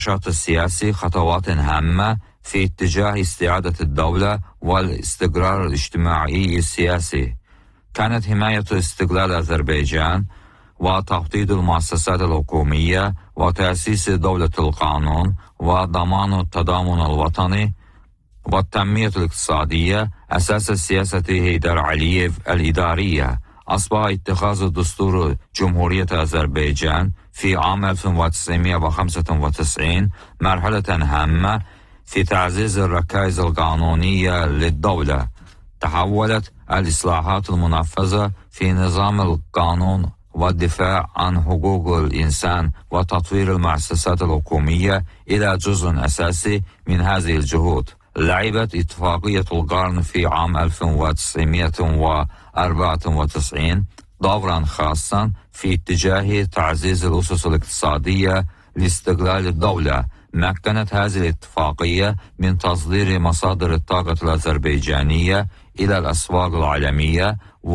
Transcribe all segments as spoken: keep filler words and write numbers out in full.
النشاط السياسي خطوات هامة في اتجاه استعادة الدولة والاستقرار الاجتماعي السياسي. كانت حماية استقلال أذربيجان وتوطيد المؤسسات الحكومية وتأسيس دولة القانون وضمان التضامن الوطني والتنمية الاقتصادية أساس السياسة هيدر علييف الإدارية. أصبح اتخاذ دستور جمهورية أذربيجان في عام ألف وتسعمائة وخمسة وتسعين مرحلة هامة في تعزيز الركائز القانونية للدولة. تحولت الإصلاحات المنفذة في نظام القانون والدفاع عن حقوق الإنسان وتطوير المؤسسات الحكومية إلى جزء أساسي من هذه الجهود. لعبت اتفاقية القرن في عام ألف وتسعمائة وأربعة وتسعين دورا خاصا في اتجاه تعزيز الأسس الاقتصادية لاستقلال الدولة. مكنت هذه الاتفاقية من تصدير مصادر الطاقة الأذربيجانية إلى الأسواق العالمية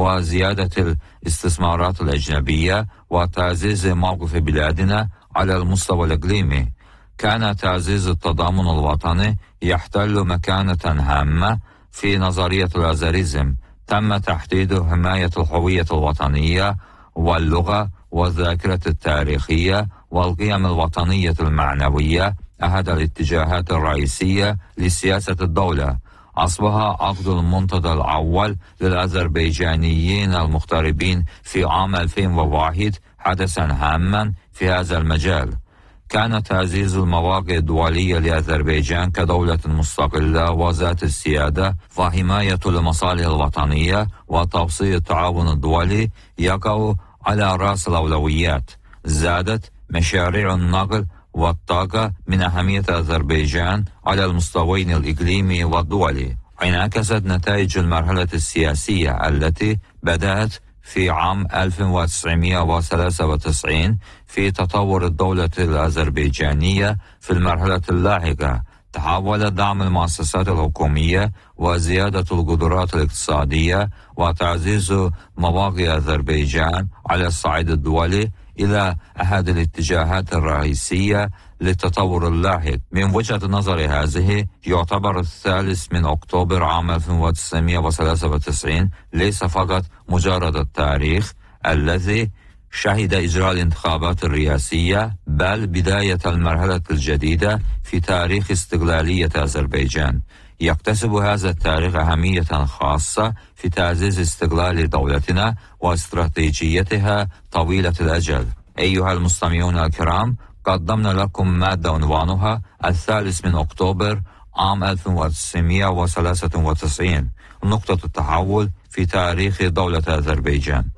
وزيادة الاستثمارات الأجنبية وتعزيز موقف بلادنا على المستوى الإقليمي. كان تعزيز التضامن الوطني يحتل مكانة هامة في نظرية الأزريزم. تم تحديد حماية الهوية الوطنية واللغة والذاكرة التاريخية والقيم الوطنية المعنوية أحد الاتجاهات الرئيسية لسياسة الدولة. أصبح عقد المنتدى الأول للأذربيجانيين المغتربين في عام ألفين وواحد حدثا هاما في هذا المجال. كان تعزيز المواقع الدولية لأذربيجان كدولة مستقلة وذات السيادة وحماية المصالح الوطنية وتوسيع التعاون الدولي يقع على رأس الأولويات. زادت مشاريع النقل والطاقة من أهمية أذربيجان على المستويين الإقليمي والدولي. انعكست نتائج المرحلة السياسية التي بدأت في عام ألف وتسعمائة وثلاثة وتسعين في تطور الدولة الأذربيجانية في المرحلة اللاحقة. تحول دعم المؤسسات الحكومية وزيادة القدرات الاقتصادية وتعزيز مواقع أذربيجان على الصعيد الدولي إلى أحد الاتجاهات الرئيسية للتطور اللاحق. من وجهة نظر هذه يعتبر الثالث من أكتوبر عام ألف وتسعمائة وثلاثة وتسعين ليس فقط مجرد التاريخ الذي شهد إجراء الانتخابات الرئاسية، بل بداية المرحلة الجديدة في تاريخ استقلالية أذربيجان. يكتسب هذا التاريخ أهمية خاصة في تعزيز استقلال دولتنا واستراتيجيتها طويلة الأجل. أيها المستمعون الكرام، قدمنا لكم مادة عنوانها الثالث من أكتوبر عام ألف وتسعمائة وثلاثة وتسعين، نقطة التحول في تاريخ دولة أذربيجان.